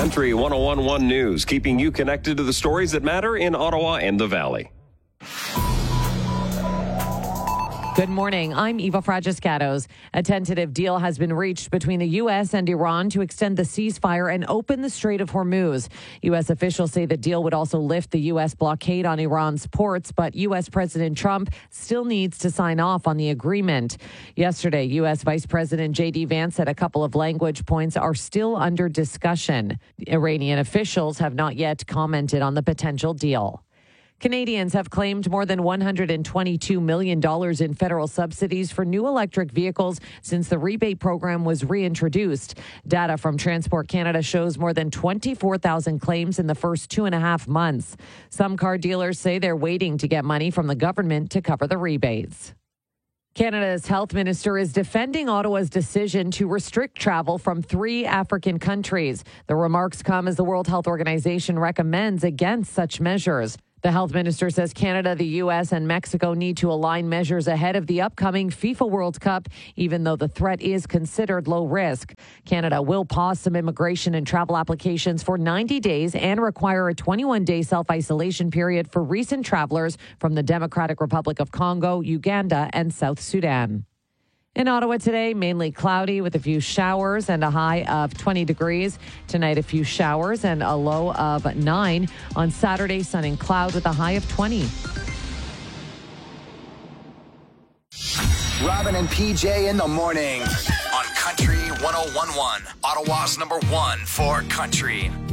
Country 101.1 News, keeping you connected to the stories that matter in Ottawa and the Valley. Good morning. I'm Eva Fragiscatos. A tentative deal has been reached between the U.S. and Iran to extend the ceasefire and open the Strait of Hormuz. U.S. officials say the deal would also lift the U.S. blockade on Iran's ports, but U.S. President Trump still needs to sign off on the agreement. Yesterday, U.S. Vice President J.D. Vance said a couple of language points are still under discussion. Iranian officials have not yet commented on the potential deal. Canadians have claimed more than $122 million in federal subsidies for new electric vehicles since the rebate program was reintroduced. Data from Transport Canada shows more than 24,000 claims in the first 2.5 months. Some car dealers say they're waiting to get money from the government to cover the rebates. Canada's health minister is defending Ottawa's decision to restrict travel from 3 African countries. The remarks come as the World Health Organization recommends against such measures. The health minister says Canada, the U.S., and Mexico need to align measures ahead of the upcoming FIFA World Cup, even though the threat is considered low risk. Canada will pause some immigration and travel applications for 90 days and require a 21-day self-isolation period for recent travelers from the Democratic Republic of Congo, Uganda, and South Sudan. In Ottawa today, mainly cloudy with a few showers and a high of 20 degrees. Tonight, a few showers and a low of 9. On Saturday, sun and cloud with a high of 20. Robin and PJ in the morning on Country 101.1, Ottawa's #1 for country.